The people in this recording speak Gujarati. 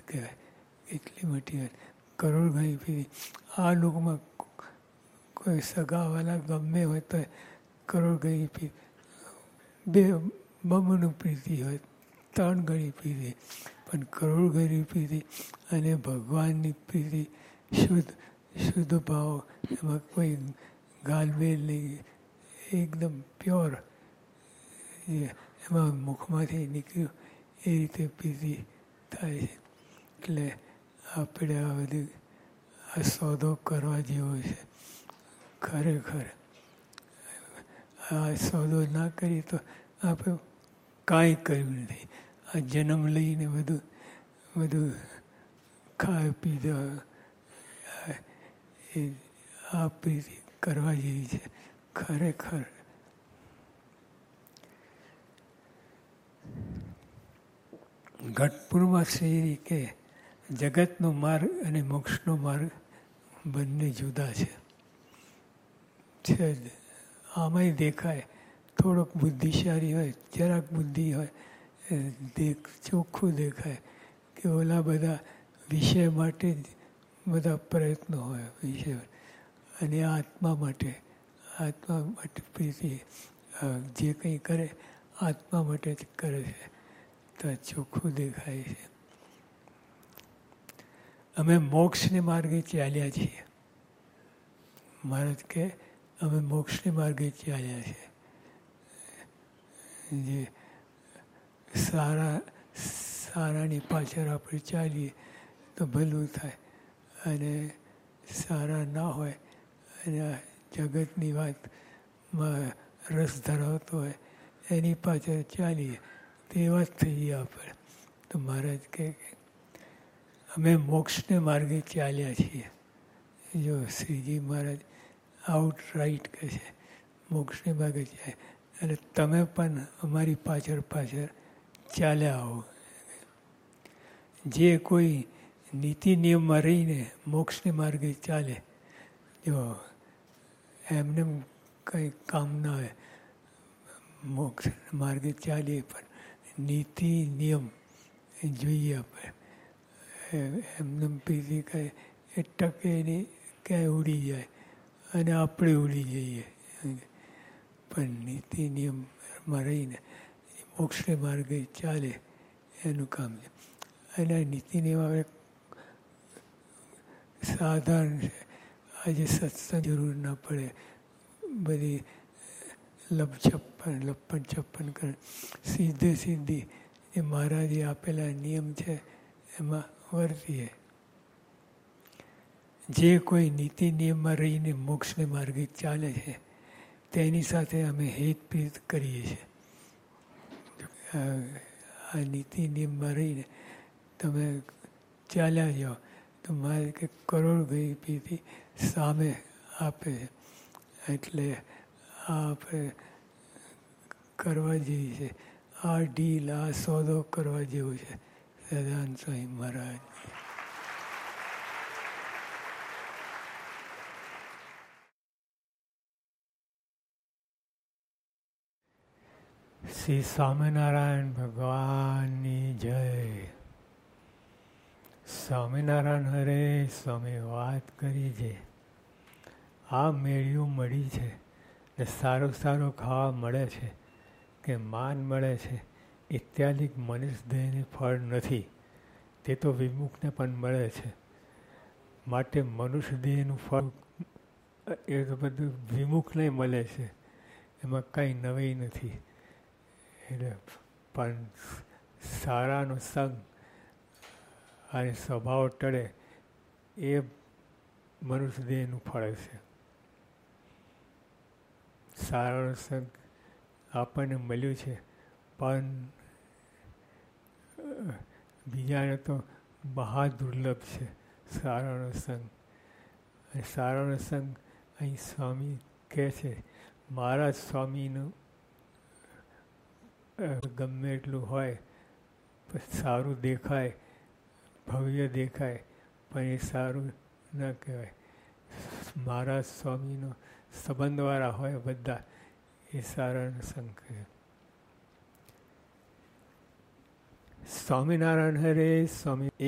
કહેવાય. એટલી મોટી વાત. કરોડ ગણી પ્રીતિ. આ લોકમાં કોઈ સગાવાલા ગમે હોય તો કરોડ ગણી પ્રીતિ, બમણું પ્રીતિ હોય, 3 ગણી પ્રીતિ, પણ કરોડ ગણી પ્રીતિ અને ભગવાનની પ્રીતિ શુદ્ધ ભાવ, એમાં કોઈ ગાલમેલ નહીં, એકદમ પ્યોર, એમાં મુખમાંથી નીકળ્યું એ રીતે પ્રીતિ થાય છે. એટલે આપણે આ બધું આ સોદો કરવા જેવો છે ખરેખર. આ સોદો ના કરીએ તો આપણે કાંઈ કર્યું નથી. આ જન્મ લઈને બધું ખાય પીધા, એ આ પ્રીતિ કરવા જેવી છે ખરેખર. ઘટપુરમાં શ્રી કે જગતનો માર્ગ અને મોક્ષનો માર્ગ બંને જુદા છે. આમાંય દેખાય, થોડોક બુદ્ધિશાળી હોય, જરાક બુદ્ધિ હોય, ચોખ્ખું દેખાય કે ઓલા બધા વિષય માટે જ બધા પ્રયત્નો હોય વિષય, અને આત્મા માટે પ્રીતિ જે કંઈ કરે આત્મા માટે જ કરે છે, તો ચોખ્ખું દેખાય છે. અમે મોક્ષને માર્ગે ચાલ્યા છીએ. મહારાજ કે અમે મોક્ષને માર્ગે ચાલ્યા છીએ. જે સારાની પાછળ આપણે ચાલીએ તો ભલું થાય, અને સારા ના હોય અને જગતની વાતમાં રસ ધરાવતો હોય એની પાછળ ચાલીએ તો એવા જ થઈએ આપણે. તો મહારાજ કહે અમે મોક્ષને માર્ગે ચાલ્યા છીએ. જો શ્રીજી મહારાજ આઉટ રાઈટ કહે છે મોક્ષને માર્ગે ચાલે, અને તમે પણ અમારી પાછળ ચાલ્યા આવો. જે કોઈ નીતિ નિયમમાં રહીને મોક્ષને માર્ગે ચાલે, જો એમને કંઈ કામ ના હોય, મોક્ષ માર્ગે ચાલીએ પણ નીતિ નિયમ જોઈએ આપણે. એમને પ્રીતિ કહે એ ટકે નહીં, ક્યાંય ઉડી જાય અને આપણે ઉડી જઈએ. પણ નીતિ નિયમમાં રહીને મોક્ષને માર્ગે ચાલે એનું કામ છે. અને નીતિ નિયમ આપણે સાધારણ છે. આજે સત્સંગ જરૂર ના પડે, બધી લપન છપ્પન કરે, સીધી એ મહારાજે આપેલા નિયમ છે એમાં વર્તીએ. જે કોઈ નીતિ નિયમમાં રહીને મોક્ષને માર્ગે ચાલે છે તેની સાથે અમે હેતપ્રીત કરીએ છીએ. આ નીતિ નિયમમાં રહીને તમે ચાલ્યા જાઓ તો મારે કે કરોડ ગઈ પ્રીતિ સામે આપે. એટલે આ આપણે કરવા જેવી છે. આ ડીલ, આ સોદો કરવા જેવો છે. સદાનંદ સ્વામી મહારાજ. શ્રી સ્વામિનારાયણ ભગવાનની જય. સ્વામિનારાયણ હરે સ્વામી વાત કરી છે. આ મેળીઓ મળી છે ને સારું ખાવા મળે છે કે માન મળે છે, ઇત્યાદિ મનુષ્ય દેહને ફળ નથી. તે તો વિમુખને પણ મળે છે. માટે મનુષ્ય દેહનું ફળ એ તો બધું વિમુખને મળે છે, એમાં કંઈ નવાઈ નથી. એટલે પણ સારાનો સંગ અને સ્વભાવ ટળે એ મનુષ્ય દેહનું ફળ છે. સારાનો સંગ આપણને મળ્યું છે, પણ બીજાને તો મહાદુર્લભ છે સારાનો સંગ. અને સારાનો સંગ અહીં સ્વામી કહે છે, મારા સ્વામીનું ગમે એટલું હોય, સારું દેખાય, ભવ્ય દેખાય, પણ એ સારું ના કહેવાય. મારા સ્વામીનો સંબંધવાળા હોય બધા, એ સારાનો સંગ કહે. સ્વામિનારાયણ હરે સ્વામી.